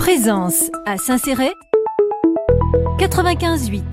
Présence à Saint-Céré 95.8.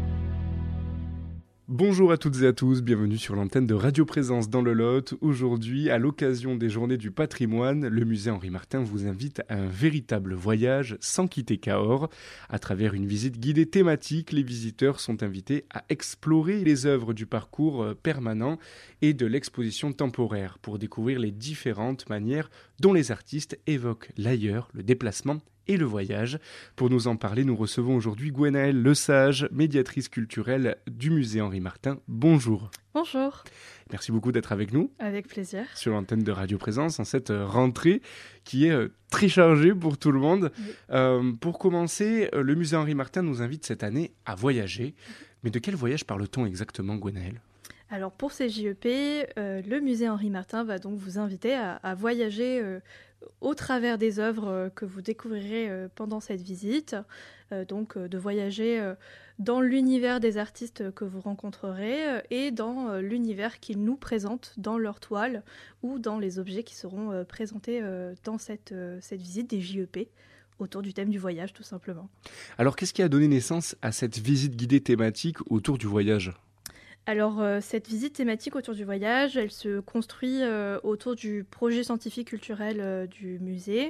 Bonjour à toutes et à tous, bienvenue sur l'antenne de Radio Présence dans le Lot. Aujourd'hui, à l'occasion des Journées du patrimoine, le musée Henri Martin vous invite à un véritable voyage sans quitter Cahors. À travers une visite guidée thématique, les visiteurs sont invités à explorer les œuvres du parcours permanent et de l'exposition temporaire pour découvrir les différentes manières dont les artistes évoquent l'ailleurs, le déplacement et le voyage. Pour nous en parler, nous recevons aujourd'hui Gwenaëlle Lesage, médiatrice culturelle du musée Henri Martin. Bonjour. Bonjour. Merci beaucoup d'être avec nous. Avec plaisir. Sur l'antenne de Radio Présence en cette rentrée qui est très chargée pour tout le monde. Oui. Pour commencer, le musée Henri Martin nous invite cette année à voyager. Mais de quel voyage parle-t-on exactement, Gwenaëlle ? Alors pour ces JEP, le musée Henri Martin va donc vous inviter à voyager au travers des œuvres que vous découvrirez pendant cette visite. Donc de voyager dans l'univers des artistes que vous rencontrerez et dans l'univers qu'ils nous présentent dans leurs toiles ou dans les objets qui seront présentés dans cette visite des JEP. Autour du thème du voyage, tout simplement. Alors, qu'est-ce qui a donné naissance à cette visite guidée thématique autour du voyage ? Alors, cette visite thématique autour du voyage, elle se construit autour du projet scientifique culturel du musée,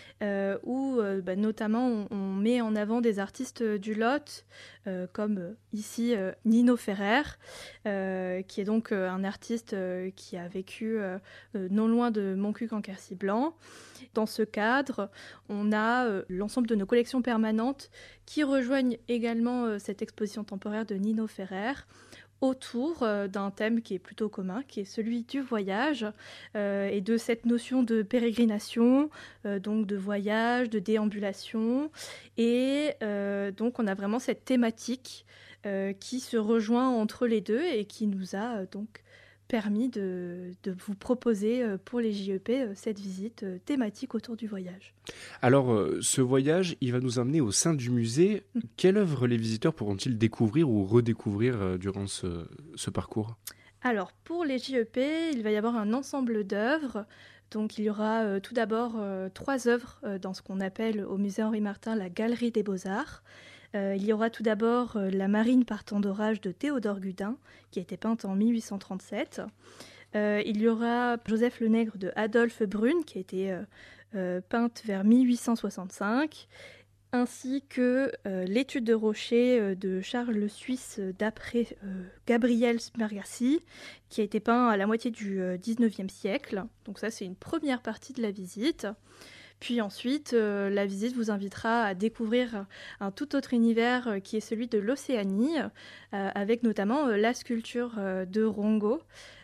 où notamment on met en avant des artistes du Lot, comme ici Nino Ferrer, qui est donc un artiste qui a vécu non loin de Montcuq en Quercy-Blanc. Dans ce cadre, on a l'ensemble de nos collections permanentes qui rejoignent également cette exposition temporaire de Nino Ferrer, autour d'un thème qui est plutôt commun, qui est celui du voyage et de cette notion de pérégrination, donc de voyage, de déambulation. Et donc on a vraiment cette thématique qui se rejoint entre les deux et qui nous a donc permis de vous proposer pour les JEP cette visite thématique autour du voyage. Alors, ce voyage, il va nous emmener au sein du musée. Quelle œuvre les visiteurs pourront-ils découvrir ou redécouvrir durant ce parcours ? Alors, pour les JEP, il va y avoir un ensemble d'œuvres. Donc, il y aura tout d'abord 3 œuvres dans ce qu'on appelle au musée Henri Martin la Galerie des Beaux-Arts. Il y aura tout d'abord La Marine partant d'orage de Théodore Gudin, qui a été peinte en 1837. Il y aura Joseph le Nègre de Adolphe Brune, qui a été peinte vers 1865, ainsi que L'étude de Rocher de Charles le Suisse d'après Gabriel Smergassi, qui a été peint à la moitié du XIXe siècle. Donc ça, c'est une première partie de la visite. Puis ensuite, la visite vous invitera à découvrir un tout autre univers qui est celui de l'Océanie, avec notamment la sculpture de Rongo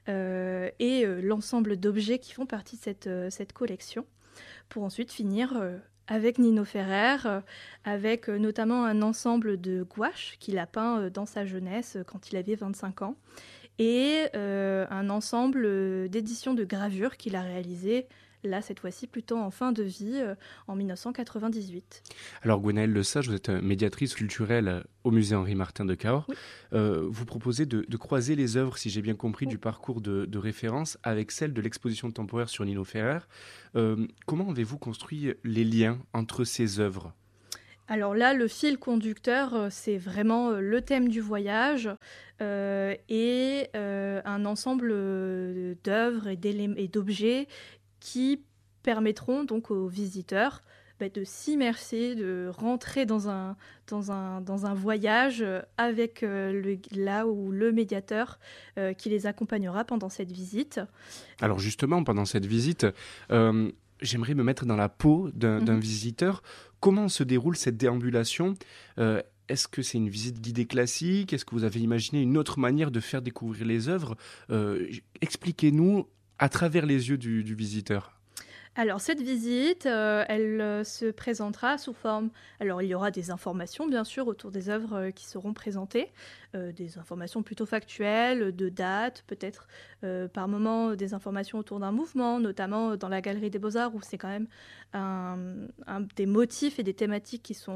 et l'ensemble d'objets qui font partie de cette collection, pour ensuite finir avec Nino Ferrer, avec notamment un ensemble de gouaches qu'il a peint dans sa jeunesse quand il avait 25 ans, et un ensemble d'éditions de gravures qu'il a réalisées là, cette fois-ci, plutôt en fin de vie, en 1998. Alors, Gwenaëlle Lesage, vous êtes médiatrice culturelle au musée Henri Martin de Cahors. Oui. Vous proposez de croiser les œuvres, si j'ai bien compris, du parcours de référence avec celle de l'exposition temporaire sur Nino Ferrer. Comment avez-vous construit les liens entre ces œuvres ? Alors là, le fil conducteur, c'est vraiment le thème du voyage et un ensemble d'œuvres et d'objets qui permettront donc aux visiteurs de s'immerser, de rentrer dans un voyage avec le médiateur qui les accompagnera pendant cette visite. Alors justement, pendant cette visite, j'aimerais me mettre dans la peau d'un visiteur. Comment se déroule cette déambulation ? Est-ce que c'est une visite guidée classique ? Est-ce que vous avez imaginé une autre manière de faire découvrir les œuvres ? Expliquez-nous à travers les yeux du visiteur. Alors cette visite, elle se présentera sous forme... Alors il y aura des informations bien sûr autour des œuvres qui seront présentées, des informations plutôt factuelles, de dates, peut-être par moment des informations autour d'un mouvement, notamment dans la Galerie des Beaux-Arts où c'est quand même un des motifs et des thématiques qui sont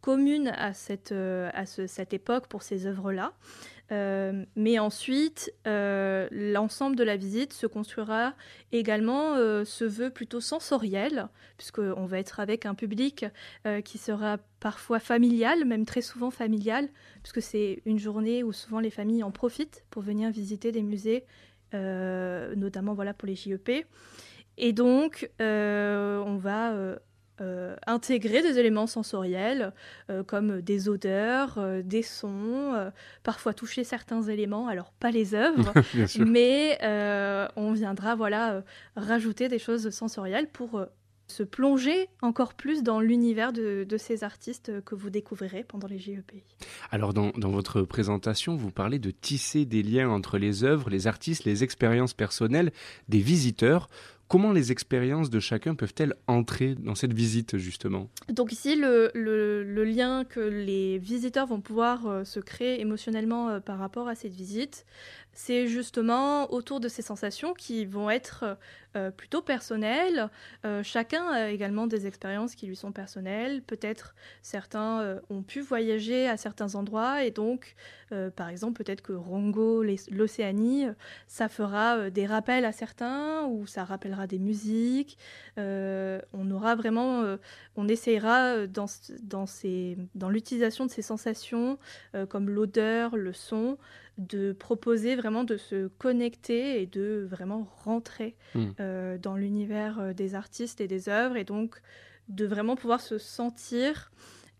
commune à cette époque pour ces œuvres-là. Mais ensuite, l'ensemble de la visite se construira également, se veut plutôt sensoriel, puisqu'on va être avec un public qui sera parfois familial, même très souvent familial, puisque c'est une journée où souvent les familles en profitent pour venir visiter des musées, notamment voilà, pour les JEP. Et donc, on va intégrer des éléments sensoriels comme des odeurs, des sons, parfois toucher certains éléments, alors pas les œuvres, mais on viendra rajouter des choses sensorielles pour se plonger encore plus dans l'univers de ces artistes que vous découvrirez pendant les JEP. Alors dans votre présentation, vous parlez de tisser des liens entre les œuvres, les artistes, les expériences personnelles des visiteurs. Comment les expériences de chacun peuvent-elles entrer dans cette visite, justement ? Donc ici, le lien que les visiteurs vont pouvoir se créer émotionnellement par rapport à cette visite, c'est justement autour de ces sensations qui vont être plutôt personnelles. Chacun a également des expériences qui lui sont personnelles. Peut-être certains ont pu voyager à certains endroits et donc, par exemple, peut-être que Rongo, l'Océanie, ça fera des rappels à certains ou ça rappellera des musiques. On aura vraiment, on essayera dans l'utilisation de ces sensations comme l'odeur, le son, de proposer vraiment de se connecter et de vraiment rentrer dans l'univers des artistes et des œuvres et donc de vraiment pouvoir se sentir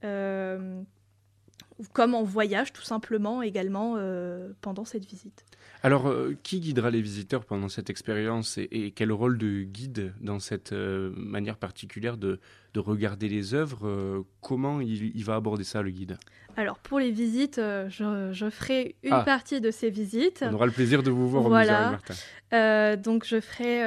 comme en voyage tout simplement également pendant cette visite. Alors, qui guidera les visiteurs pendant cette expérience et quel rôle de guide dans cette manière particulière de regarder les œuvres comment il va aborder ça, le guide ? Alors, pour les visites, je ferai une partie de ces visites. On aura le plaisir de vous voir au musée Henri Martin. Donc, je ferai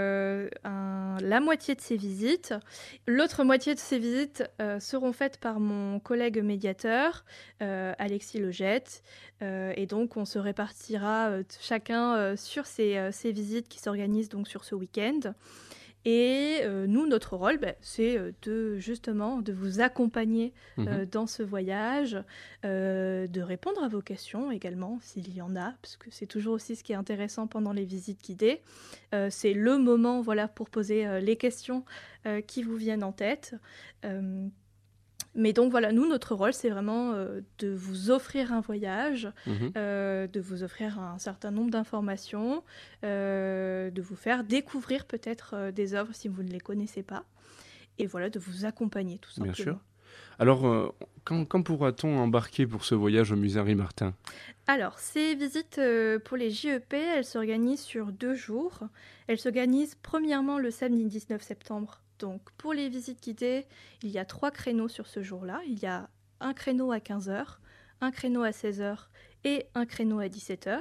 la moitié de ces visites. L'autre moitié de ces visites seront faites par mon collègue médiateur, Alexis Legette. Et donc, on se répartira chacun sur ces visites qui s'organisent donc sur ce week-end. Et nous, notre rôle, c'est de vous accompagner dans ce voyage, de répondre à vos questions également, s'il y en a, parce que c'est toujours aussi ce qui est intéressant pendant les visites guidées. C'est le moment pour poser les questions qui vous viennent en tête. Mais donc nous, notre rôle, c'est vraiment de vous offrir un voyage, de vous offrir un certain nombre d'informations, de vous faire découvrir peut-être des œuvres si vous ne les connaissez pas, et de vous accompagner tout simplement. Bien sûr. Alors, quand pourra-t-on embarquer pour ce voyage au musée Henri Martin ? Alors, ces visites pour les JEP, elles s'organisent sur 2 jours. Elles s'organisent premièrement le samedi 19 septembre. Donc, pour les visites guidées, il y a 3 créneaux sur ce jour-là. Il y a un créneau à 15h, un créneau à 16h et un créneau à 17h.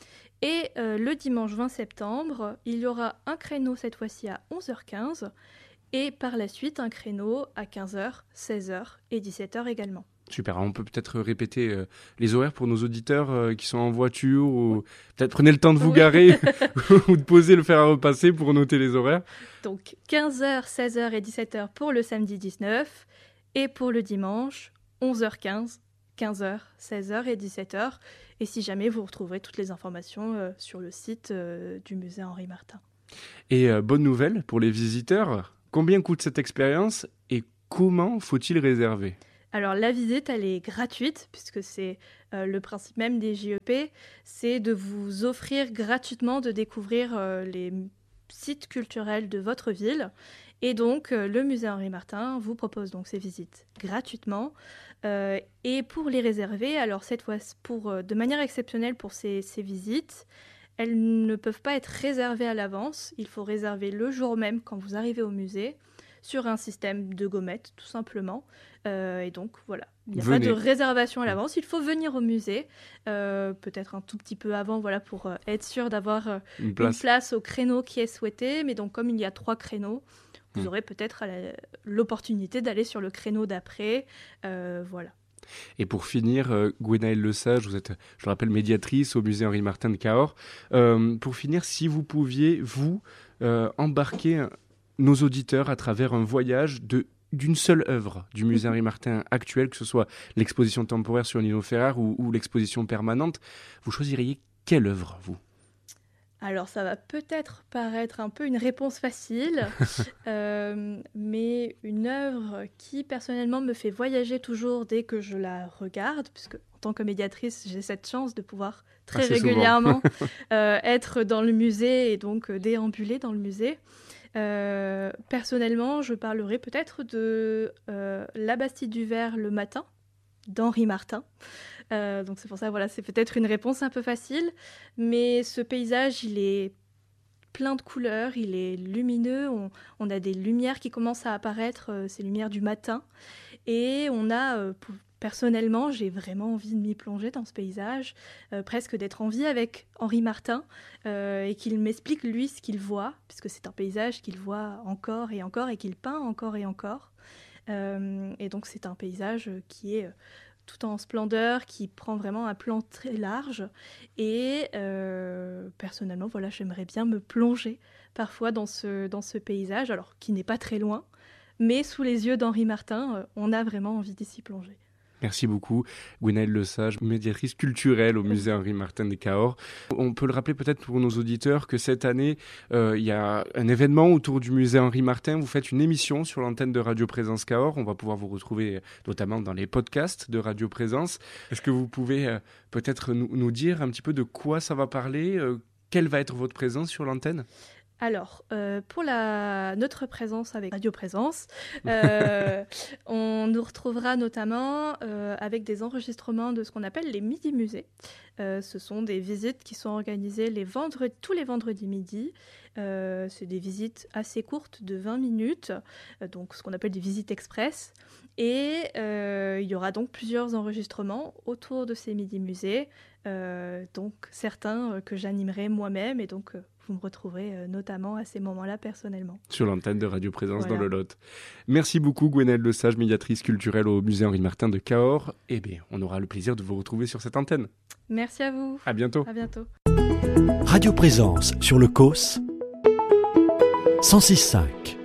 Et le dimanche 20 septembre, il y aura un créneau cette fois-ci à 11h15 et par la suite un créneau à 15h, 16h et 17h également. Super, on peut peut-être répéter les horaires pour nos auditeurs qui sont en voiture ou peut-être prenez le temps de vous garer ou de poser le fer à repasser pour noter les horaires. Donc 15h, 16h et 17h pour le samedi 19 et pour le dimanche 11h15, 15h, 16h et 17h. Et si jamais vous retrouverez toutes les informations sur le site du musée Henri Martin. Et bonne nouvelle pour les visiteurs, combien coûte cette expérience et comment faut-il réserver ? Alors la visite, elle est gratuite puisque c'est le principe même des JEP, c'est de vous offrir gratuitement de découvrir les sites culturels de votre ville. Et donc le musée Henri Martin vous propose donc ces visites gratuitement. Et pour les réserver, alors cette fois de manière exceptionnelle pour ces visites, elles ne peuvent pas être réservées à l'avance. Il faut réserver le jour même quand vous arrivez au musée, sur un système de gommettes, tout simplement. Et donc, il n'y a pas de réservation à l'avance. Il faut venir au musée, peut-être un tout petit peu avant, pour être sûr d'avoir une place au créneau qui est souhaité. Mais donc, comme il y a 3 créneaux, vous aurez peut-être l'opportunité d'aller sur le créneau d'après. Et pour finir, Gwenaëlle Lesage, vous êtes, je le rappelle, médiatrice au musée Henri Martin de Cahors. Pour finir, si vous pouviez, embarquer nos auditeurs à travers un voyage de d'une seule œuvre du musée Henri Martin actuel, que ce soit l'exposition temporaire sur Nino Ferrer ou l'exposition permanente, vous choisiriez quelle œuvre, vous ? Alors, ça va peut-être paraître un peu une réponse facile, mais une œuvre qui, personnellement, me fait voyager toujours dès que je la regarde, puisque en tant que médiatrice, j'ai cette chance de pouvoir très régulièrement être dans le musée et donc déambuler dans le musée. Personnellement, je parlerai peut-être de La Bastide du Verre le matin, d'Henri Martin. Donc c'est pour ça, voilà, c'est peut-être une réponse un peu facile, mais ce paysage, il est plein de couleurs, il est lumineux, on a des lumières qui commencent à apparaître, ces lumières du matin, et on a, personnellement, j'ai vraiment envie de m'y plonger dans ce paysage, presque d'être en vie avec Henri Martin, et qu'il m'explique lui ce qu'il voit, puisque c'est un paysage qu'il voit encore et encore, et qu'il peint encore et encore. Et donc c'est un paysage qui est tout en splendeur, qui prend vraiment un plan très large. Et personnellement, voilà, j'aimerais bien me plonger parfois dans ce paysage, alors qui n'est pas très loin, mais sous les yeux d'Henri Martin, on a vraiment envie d'y s'y plonger. Merci beaucoup, Gwenaëlle Lesage, médiatrice culturelle au musée Henri Martin de Cahors. On peut le rappeler peut-être pour nos auditeurs que cette année, il y a un événement autour du musée Henri Martin. Vous faites une émission sur l'antenne de Radio Présence Cahors. On va pouvoir vous retrouver notamment dans les podcasts de Radio Présence. Est-ce que vous pouvez peut-être nous dire un petit peu de quoi ça va parler ? Quelle va être votre présence sur l'antenne ? Alors, pour notre présence avec Radio Présence, on nous retrouvera notamment avec des enregistrements de ce qu'on appelle les Midi Musées. Ce sont des visites qui sont organisées tous les vendredis midi. C'est des visites assez courtes de 20 minutes, donc ce qu'on appelle des visites express. Et il y aura donc plusieurs enregistrements autour de ces Midi Musées, donc certains que j'animerai moi-même, et donc vous me retrouverez notamment à ces moments-là personnellement. Sur l'antenne de Radio Présence dans le Lot. Merci beaucoup Gwenaëlle Lesage, médiatrice culturelle au musée Henri Martin de Cahors. Eh bien, on aura le plaisir de vous retrouver sur cette antenne. Merci à vous. À bientôt. À bientôt. Radio Présence sur le COS 106.5.